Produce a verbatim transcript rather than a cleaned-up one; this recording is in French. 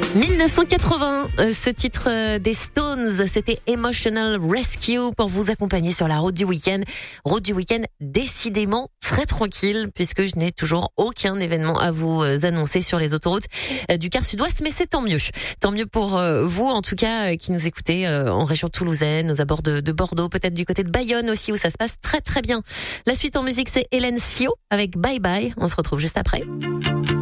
mille neuf cent quatre-vingts, euh, ce titre euh, des Stones, c'était Emotional Rescue pour vous accompagner sur la route du week-end. Route du week-end décidément très tranquille puisque je n'ai toujours aucun événement à vous euh, annoncer sur les autoroutes euh, du quart sud-ouest, mais c'est tant mieux. Tant mieux pour euh, vous en tout cas euh, qui nous écoutez euh, en région toulousaine, aux abords de, de Bordeaux, peut-être du côté de Bayonne aussi où ça se passe très très bien. La suite en musique c'est Hélène Sio avec Bye Bye, on se retrouve juste après.